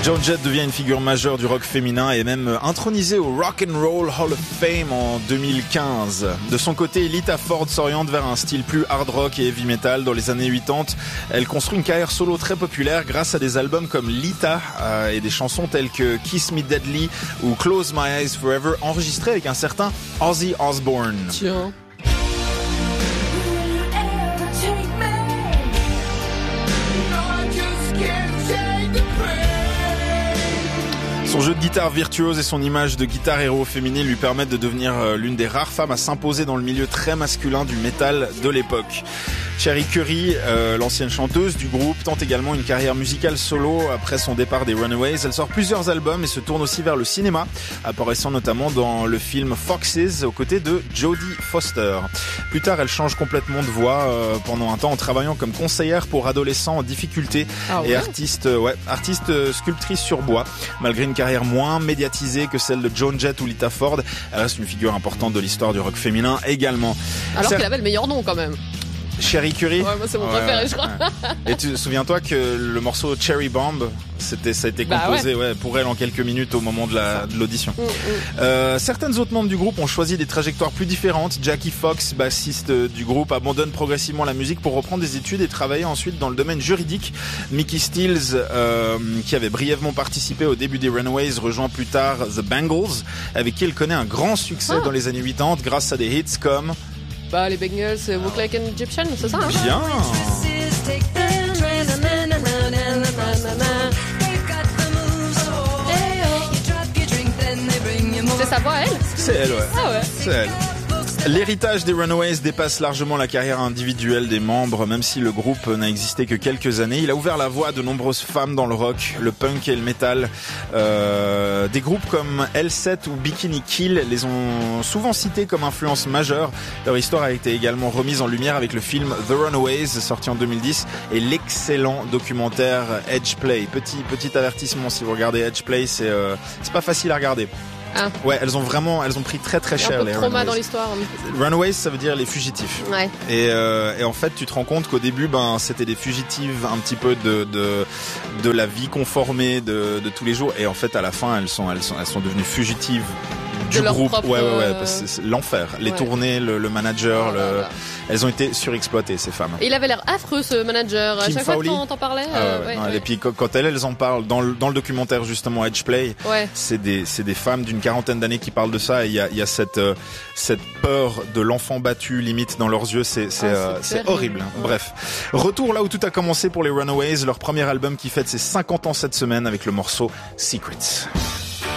Joan Jett devient une figure majeure du rock féminin et est même intronisée au Rock and Roll Hall of Fame en 2015. De son côté, Lita Ford s'oriente vers un style plus hard rock et heavy metal. Dans les années 80, elle construit une carrière solo très populaire grâce à des albums comme Lita et des chansons telles que Kiss Me Deadly ou Close My Eyes Forever, enregistrées avec un certain Ozzy Osbourne. Tiens. Son jeu de guitare virtuose et son image de guitare héros féminine lui permettent de devenir l'une des rares femmes à s'imposer dans le milieu très masculin du métal de l'époque. Cherie Currie, l'ancienne chanteuse du groupe, tente également une carrière musicale solo après son départ des Runaways. Elle sort plusieurs albums et se tourne aussi vers le cinéma, apparaissant notamment dans le film Foxes aux côtés de Jodie Foster. Plus tard, elle change complètement de voix pendant un temps en travaillant comme conseillère pour adolescents en difficulté et artiste sculptrice sur bois. Malgré une carrière moins médiatisée que celle de Joan Jett ou Lita Ford, elle reste une figure importante de l'histoire du rock féminin également. Alors qu'elle avait le meilleur nom quand même. Cherie Currie. Ouais, moi c'est mon préféré, je crois. Et tu souviens-toi que le morceau Cherry Bomb, ça a été composé pour elle en quelques minutes au moment de l'audition. Certaines autres membres du groupe ont choisi des trajectoires plus différentes. Jackie Fox, bassiste du groupe, abandonne progressivement la musique pour reprendre des études et travailler ensuite dans le domaine juridique. Mickey Stills, qui avait brièvement participé au début des Runaways, rejoint plus tard The Bangles, avec qui elle connaît un grand succès dans les années 80 grâce à des hits comme les Bengals, Walk Like an Egyptian, c'est ça hein? Bien. C'est sa voix, elle? C'est elle, ouais. Ah ouais. C'est elle. L'héritage des Runaways dépasse largement la carrière individuelle des membres, même si le groupe n'a existé que quelques années. Il a ouvert la voie à de nombreuses femmes dans le rock, le punk et le metal. Des groupes comme L7 ou Bikini Kill les ont souvent cités comme influence majeure. Leur histoire a été également remise en lumière avec le film The Runaways, sorti en 2010, et l'excellent documentaire Edge Play. Petit avertissement, si vous regardez Edge Play, c'est pas facile à regarder. Ah. Ouais, elles ont pris très très cher, les trauma Runaways. dans l'histoire. Runaways, ça veut dire les fugitifs. Ouais. Et en fait, tu te rends compte qu'au début, c'était des fugitives un petit peu de la vie conformée de tous les jours. Et en fait, à la fin, elles sont devenues fugitives du groupe. Propre, ouais, parce que c'est l'enfer. Les tournées, le manager, elles ont été surexploitées, ces femmes. Et il avait l'air affreux, ce manager. Kim À chaque fois Fowley. qu'on t'en parlait. Et puis quand elles en parlent dans le documentaire justement Edge Play, c'est des femmes d'une quarantaine d'années qui parlent de ça. Et il y a cette peur de l'enfant battu limite dans leurs yeux. C'est horrible. Ouais. Bref, retour là où tout a commencé pour les Runaways, leur premier album qui fête ses 50 ans cette semaine avec le morceau Secrets.